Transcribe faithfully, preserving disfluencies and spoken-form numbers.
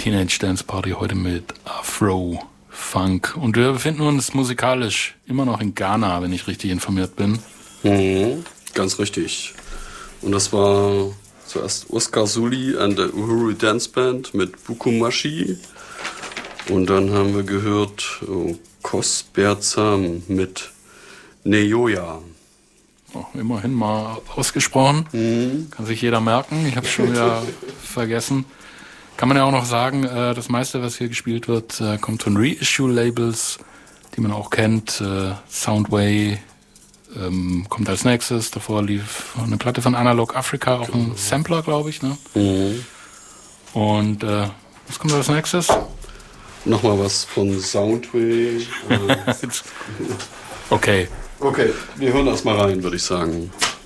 Teenage Dance Party heute mit Afro Funk. Und wir befinden uns musikalisch immer noch in Ghana, wenn ich richtig informiert bin. Mhm, ganz richtig. Und das war zuerst Oscar Suli and the Uhuru Dance Band mit Bukumashi. Und dann haben wir gehört oh, Kos Berzam mit Neyoya. Oh, immerhin mal ausgesprochen. Mhm. Kann sich jeder merken. Ich habe es schon wieder vergessen. Kann man ja auch noch sagen, äh, das meiste, was hier gespielt wird, äh, kommt von Reissue-Labels, die man auch kennt. Äh, Soundway ähm, kommt als nächstes. Davor lief eine Platte von Analog Africa, auch ein Sampler, glaube ich. Ne? Mhm. Und äh, was kommt als nächstes? Nochmal was von Soundway. Okay. Okay, wir hören erst mal rein, würde ich sagen.